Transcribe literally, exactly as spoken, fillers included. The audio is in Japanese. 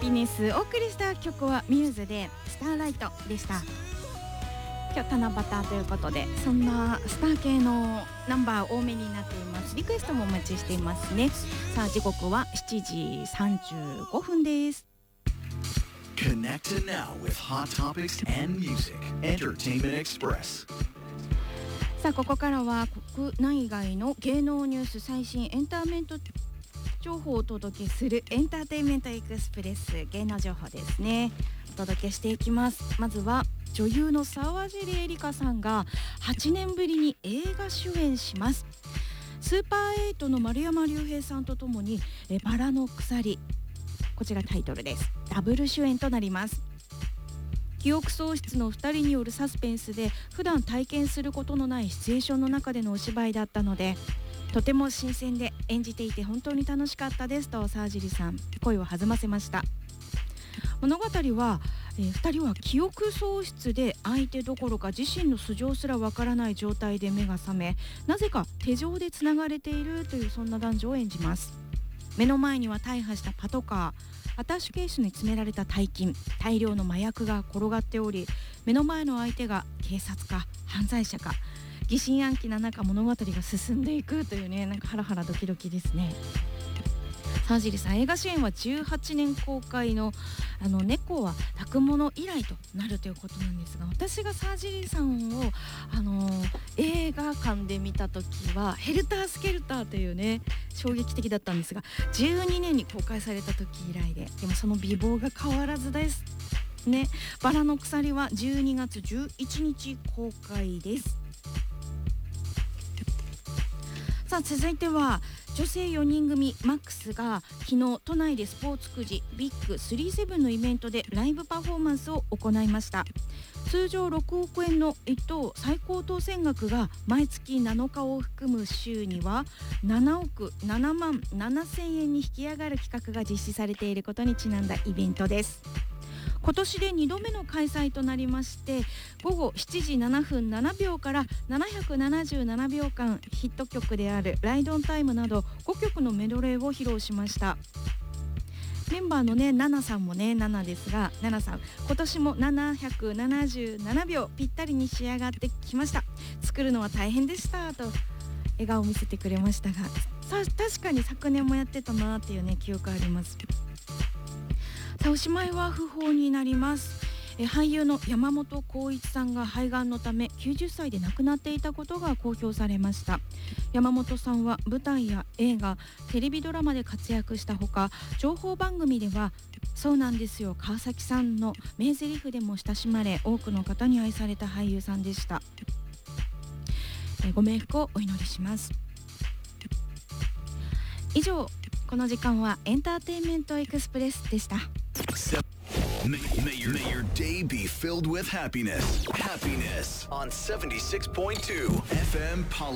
キネス。お送りした曲はミューズでスターライトでした。今日七夕ということで、そんなスター系のナンバー多めになっています。リクエストもお待ちしていますね。さあ時刻はしちじさんじゅうごふんです。 Connect now with hot topics and music. Entertainment Express。 さあここからは国内外の芸能ニュース、最新エンターメント情報をお届けするエンターテインメントエクスプレス、芸能情報ですね、お届けしていきます。まずは女優の沢尻エリカさんがはちねんぶりに映画主演します。スーパーエイトの丸山隆平さんとともにえバラの鎖、こちらタイトルです。ダブル主演となります。記憶喪失のふたりによるサスペンスで、普段体験することのないシチュエーションの中でのお芝居だったので、とても新鮮で演じていて本当に楽しかったですと沢尻さん声を弾ませました。物語は、えー、ふたりは記憶喪失で相手どころか自身の素性すらわからない状態で目が覚め、なぜか手錠でつながれているという、そんな男女を演じます。目の前には大破したパトカー、アタッシュケースに詰められた大金、大量の麻薬が転がっており、目の前の相手が警察か犯罪者か、疑心暗鬼な中物語が進んでいくというね、なんかハラハラドキドキですね。沢尻さん映画主演はじゅうはちねん公開のあの猫は抱くもの以来となるということなんですが、私が沢尻さんをあのー、映画館で見た時はヘルタースケルターというね衝撃的だったんですが、じゅうにねんに公開された時以来で、でもその美貌が変わらずですね。バラの鎖はじゅうにがつじゅういちにち公開です。さあ続いては女性よにん組マックスが昨日都内でスポーツくじビッグスリーセブンのイベントでライブパフォーマンスを行いました。通常ろくおくえんのいっ等最高当選額が毎月なのかを含む週にはななおくななまんななせんえんに引き上がる企画が実施されていることにちなんだイベントです。今年でにどめの開催となりまして、ごごしちじななふんななびょうからななひゃくななじゅうななびょうかんヒット曲であるライドオンタイムなどごきょくのメドレーを披露しました。メンバーのねナナさんもねナナですが、ナナさん今年もななひゃくななじゅうななびょうぴったりに仕上がってきました。作るのは大変でしたと笑顔を見せてくれましたが、さ確かに昨年もやってたなっていうね記憶あります。さあおしまいは訃報になります。え俳優の山本浩一さんが肺がんのためきゅうじゅっさいで亡くなっていたことが公表されました。山本さんは舞台や映画、テレビドラマで活躍したほか、情報番組ではそうなんですよ川崎さんの名台詞でも親しまれ、多くの方に愛された俳優さんでした。えご冥福をお祈りします。以上、この時間はエンターテインメントエクスプレスでした。 May, may, your, may your day be filled with happiness. Happiness on seventy-six point two F M Palo.